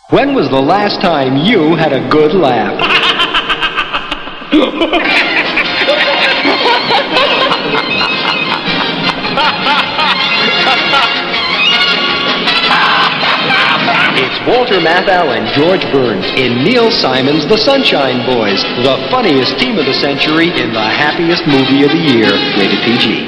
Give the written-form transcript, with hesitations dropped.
When was the last time you had a good laugh? It's Walter Matthau and George Burns in Neil Simon's The Sunshine Boys, the funniest team of the century in the happiest movie of the year, rated PG.